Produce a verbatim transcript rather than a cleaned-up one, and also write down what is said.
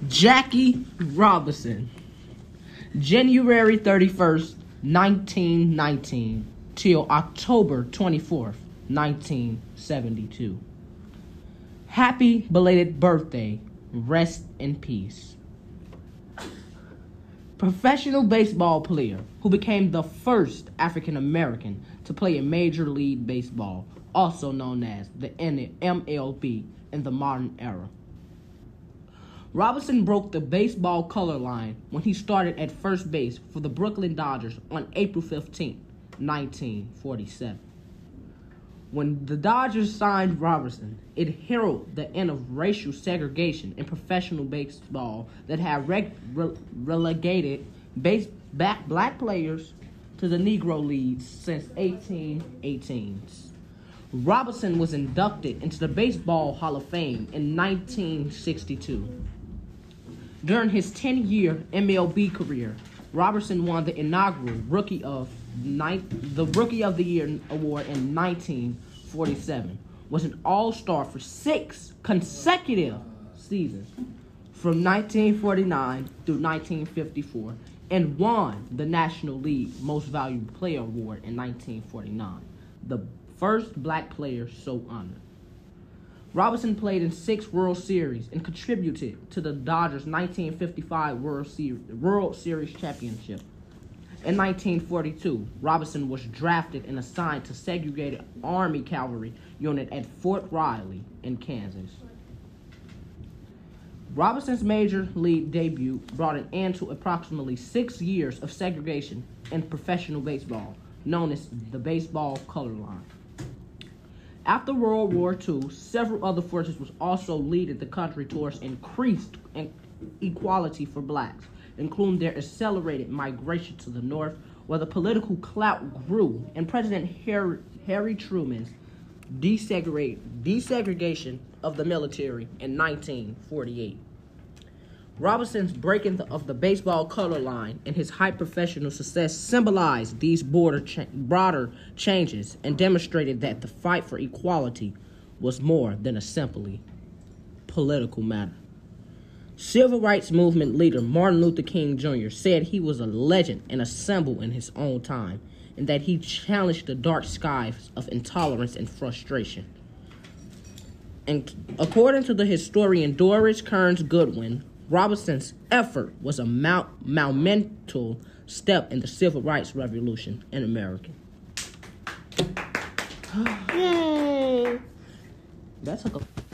Jackie Robinson, January thirty-first, nineteen nineteen, till October twenty-fourth, nineteen seventy-two. Happy belated birthday. Rest in peace. Professional baseball player who became the first African American to play in Major League Baseball, also known as the M L B in the modern era. Robinson broke the baseball color line when he started at first base for the Brooklyn Dodgers on April fifteenth, nineteen forty-seven. When the Dodgers signed Robinson, it heralded the end of racial segregation in professional baseball that had reg- re- relegated base- back black players to the Negro Leagues since eighteen eighteen. Robinson was inducted into the Baseball Hall of Fame in nineteen sixty-two. During his ten-year M L B career, Robinson won the inaugural Rookie of Ni- the Rookie of the Year award in nineteen forty-seven, was an All-Star for six consecutive seasons from nineteen forty-nine through nineteen fifty-four, and won the National League Most Valuable Player award in nineteen forty-nine, the first black player so honored. Robinson played in six World Series and contributed to the Dodgers' nineteen fifty-five World Series, World Series championship. In nineteen forty-two, Robinson was drafted and assigned to segregated Army Cavalry Unit at Fort Riley in Kansas. Robinson's major league debut brought an end to approximately six years of segregation in professional baseball, known as the baseball color line. After World War Two, several other forces was also leading the country towards increased equality for blacks, including their accelerated migration to the North, where the political clout grew, and President Harry, Harry Truman's desegregate, desegregation of the military in nineteen forty-eight. Robinson's breaking the, of the baseball color line and his high professional success symbolized these border cha- broader changes and demonstrated that the fight for equality was more than a simply political matter. Civil rights movement leader Martin Luther King Junior said he was a legend and a symbol in his own time, and that he challenged the dark skies of intolerance and frustration. And according to the historian Doris Kearns Goodwin, Robinson's effort was a monumental step in the civil rights revolution in America. Yay! That took a